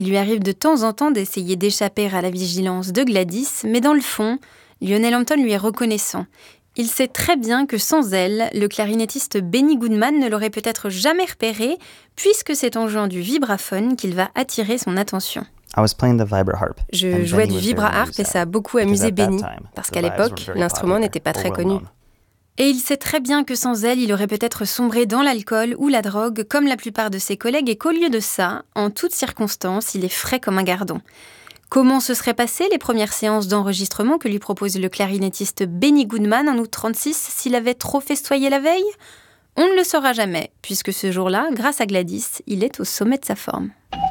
Il lui arrive de temps en temps d'essayer d'échapper à la vigilance de Gladys, mais dans le fond, Lionel Hampton lui est reconnaissant. Il sait très bien que sans elle, le clarinettiste Benny Goodman ne l'aurait peut-être jamais repéré, puisque c'est en jouant du vibraphone qu'il va attirer son attention. Je jouais du vibra-harp et ça a beaucoup amusé Benny, parce qu'à l'époque, l'instrument n'était pas très connu. Et il sait très bien que sans elle, il aurait peut-être sombré dans l'alcool ou la drogue, comme la plupart de ses collègues, et qu'au lieu de ça, en toutes circonstances, il est frais comme un gardon. Comment se seraient passées les premières séances d'enregistrement que lui propose le clarinettiste Benny Goodman en août 1936 s'il avait trop festoyé la veille ? On ne le saura jamais, puisque ce jour-là, grâce à Gladys, il est au sommet de sa forme.